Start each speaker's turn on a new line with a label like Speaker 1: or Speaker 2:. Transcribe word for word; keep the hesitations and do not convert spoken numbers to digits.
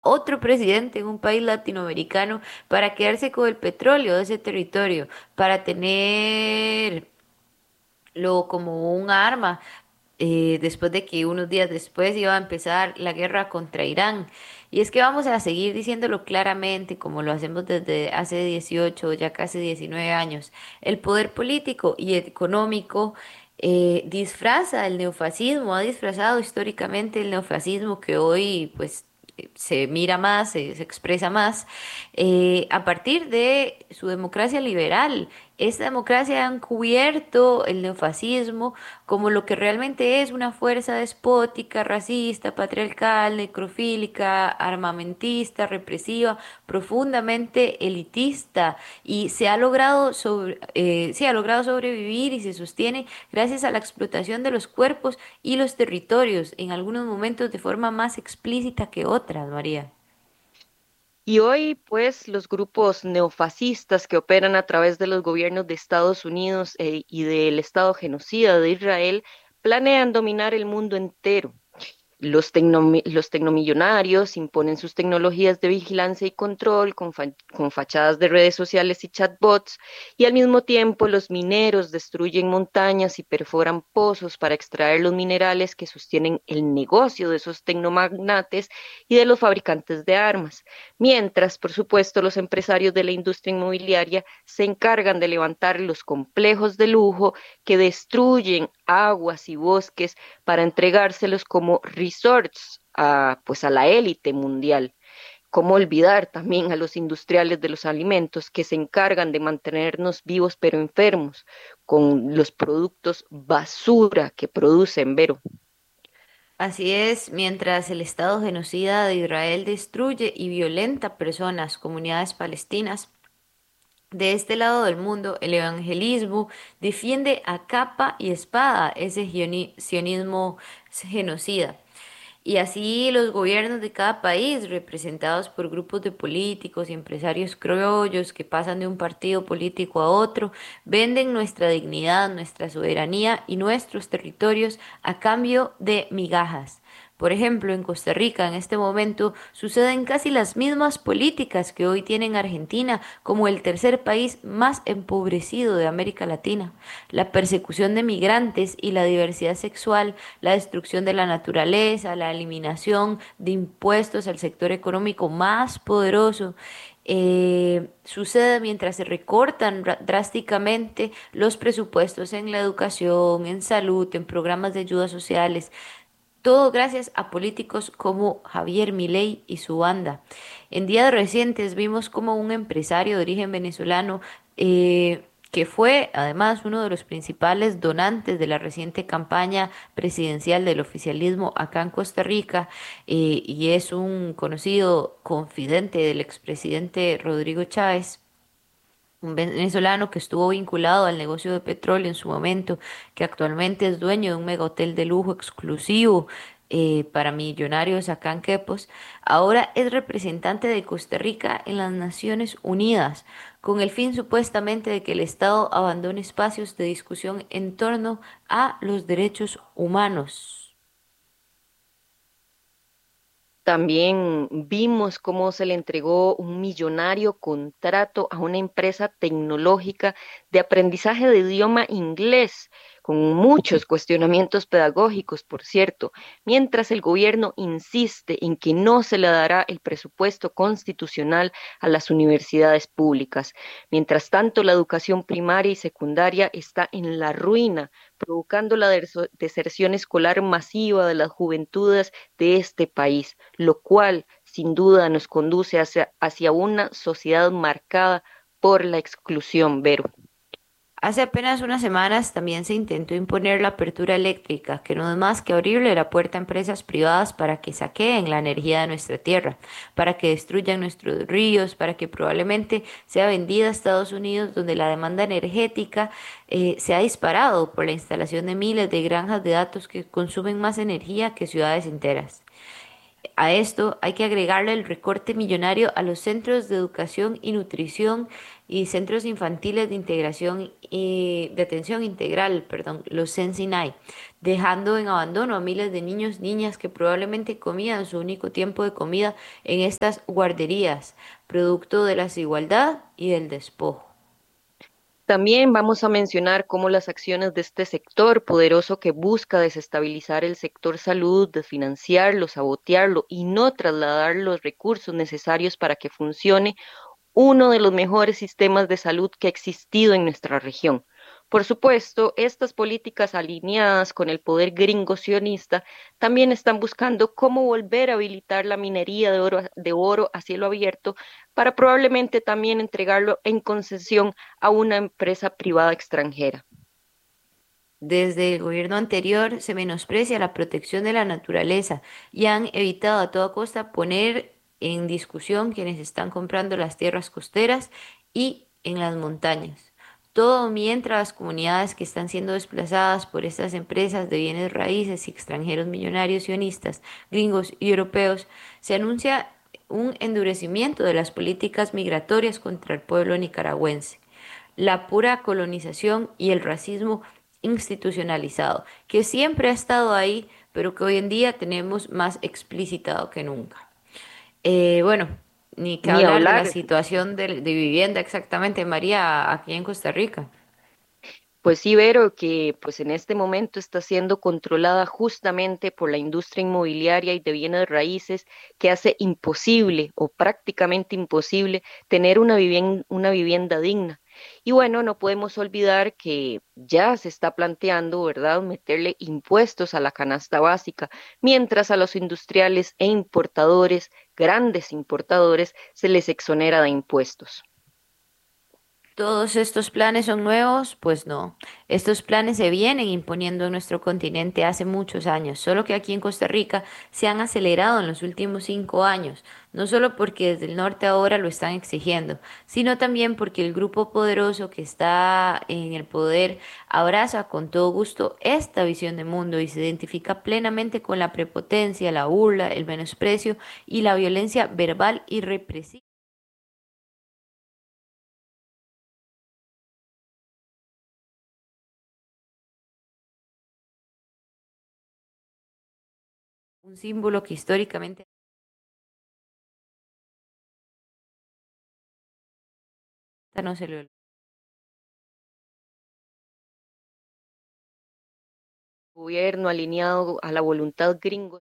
Speaker 1: otro presidente en un país latinoamericano para quedarse con el petróleo de ese territorio, para tenerlo como un arma, eh, después de que unos días después iba a empezar la guerra contra Irán. Y es que vamos a seguir diciéndolo claramente, como lo hacemos desde hace dieciocho, ya casi diecinueve años. El poder político y económico eh, disfraza el neofascismo, ha disfrazado históricamente el neofascismo que hoy pues eh, se mira más, se, se expresa más, eh, a partir de su democracia liberal. Esta democracia han cubierto el neofascismo como lo que realmente es una fuerza despótica, racista, patriarcal, necrofílica, armamentista, represiva, profundamente elitista y se ha logrado sobre, eh, sí, ha logrado sobrevivir y se sostiene gracias a la explotación de los cuerpos y los territorios, en algunos momentos de forma más explícita que otras, María.
Speaker 2: Y hoy, pues, los grupos neofascistas que operan a través de los gobiernos de Estados Unidos eh, y del Estado genocida de Israel planean dominar el mundo entero. Los, tecnomi- los tecnomillonarios imponen sus tecnologías de vigilancia y control con, fa- con fachadas de redes sociales y chatbots, y al mismo tiempo los mineros destruyen montañas y perforan pozos para extraer los minerales que sostienen el negocio de esos tecnomagnates y de los fabricantes de armas. Mientras, por supuesto, los empresarios de la industria inmobiliaria se encargan de levantar los complejos de lujo que destruyen aguas y bosques para entregárselos como resorts a, pues a la élite mundial. ¿Cómo olvidar también a los industriales de los alimentos que se encargan de mantenernos vivos pero enfermos con los productos basura que producen, Vero?
Speaker 1: Así es, mientras el Estado genocida de Israel destruye y violenta personas, comunidades palestinas, de este lado del mundo, el evangelismo defiende a capa y espada ese gioni- sionismo genocida. Y así los gobiernos de cada país, representados por grupos de políticos y empresarios criollos que pasan de un partido político a otro, venden nuestra dignidad, nuestra soberanía y nuestros territorios a cambio de migajas. Por ejemplo, en Costa Rica en este momento suceden casi las mismas políticas que hoy tiene Argentina como el tercer país más empobrecido de América Latina. La persecución de migrantes y la diversidad sexual, la destrucción de la naturaleza, la eliminación de impuestos al sector económico más poderoso. Eh, sucede mientras se recortan ra- drásticamente los presupuestos en la educación, en salud, en programas de ayudas sociales, todo gracias a políticos como Javier Milei y su banda. En días recientes vimos como un empresario de origen venezolano, eh, que fue además uno de los principales donantes de la reciente campaña presidencial del oficialismo acá en Costa Rica, eh, y es un conocido confidente del expresidente Rodrigo Chávez, un venezolano que estuvo vinculado al negocio de petróleo en su momento, que actualmente es dueño de un megahotel de lujo exclusivo, eh, para millonarios acá en Quepos, ahora es representante de Costa Rica en las Naciones Unidas, con el fin supuestamente de que el Estado abandone espacios de discusión en torno a los derechos humanos.
Speaker 2: También vimos cómo se le entregó un millonario contrato a una empresa tecnológica de aprendizaje de idioma inglés, con muchos cuestionamientos pedagógicos, por cierto, mientras el gobierno insiste en que no se le dará el presupuesto constitucional a las universidades públicas. Mientras tanto, la educación primaria y secundaria está en la ruina, provocando la deso- deserción escolar masiva de las juventudes de este país, lo cual sin duda nos conduce hacia, hacia una sociedad marcada por la exclusión, Vero.
Speaker 1: Hace apenas unas semanas también se intentó imponer la apertura eléctrica, que no es más que abrirle la puerta a empresas privadas para que saqueen la energía de nuestra tierra, para que destruyan nuestros ríos, para que probablemente sea vendida a Estados Unidos, donde la demanda energética eh, se ha disparado por la instalación de miles de granjas de datos que consumen más energía que ciudades enteras. A esto hay que agregarle el recorte millonario a los centros de educación y nutrición y centros infantiles de integración y de atención integral, perdón, los Sensinai, dejando en abandono a miles de niños, niñas que probablemente comían su único tiempo de comida en estas guarderías, producto de la desigualdad y del despojo.
Speaker 2: También vamos a mencionar cómo las acciones de este sector poderoso que busca desestabilizar el sector salud, desfinanciarlo, sabotearlo y no trasladar los recursos necesarios para que funcione uno de los mejores sistemas de salud que ha existido en nuestra región. Por supuesto, estas políticas alineadas con el poder gringo sionista también están buscando cómo volver a habilitar la minería de oro, de oro a cielo abierto para probablemente también entregarlo en concesión a una empresa privada extranjera.
Speaker 1: Desde el gobierno anterior se menosprecia la protección de la naturaleza y han evitado a toda costa poner en discusión quienes están comprando las tierras costeras y en las montañas. Todo mientras las comunidades que están siendo desplazadas por estas empresas de bienes raíces y extranjeros millonarios sionistas, gringos y europeos, se anuncia un endurecimiento de las políticas migratorias contra el pueblo nicaragüense, la pura colonización y el racismo institucionalizado, que siempre ha estado ahí, pero que hoy en día tenemos más explicitado que nunca. Eh, bueno, ni que
Speaker 2: Ni
Speaker 1: hablar de la
Speaker 2: hablar.
Speaker 1: situación de, de vivienda exactamente, María, aquí en Costa Rica.
Speaker 2: Pues sí, Vero, que pues en este momento está siendo controlada justamente por la industria inmobiliaria y de bienes raíces que hace imposible o prácticamente imposible tener una vivien- una vivienda digna. Y bueno, no podemos olvidar que ya se está planteando, ¿verdad?, meterle impuestos a la canasta básica, mientras a los industriales e importadores, grandes importadores, se les exonera de impuestos.
Speaker 1: ¿Todos estos planes son nuevos? Pues no. Estos planes se vienen imponiendo en nuestro continente hace muchos años, solo que aquí en Costa Rica se han acelerado en los últimos cinco años, no solo porque desde el norte ahora lo están exigiendo, sino también porque el grupo poderoso que está en el poder abraza con todo gusto esta visión de mundo y se identifica plenamente con la prepotencia, la burla, el menosprecio y la violencia verbal y represiva. Un símbolo que históricamente no se le olvida.
Speaker 2: Gobierno alineado a la voluntad gringo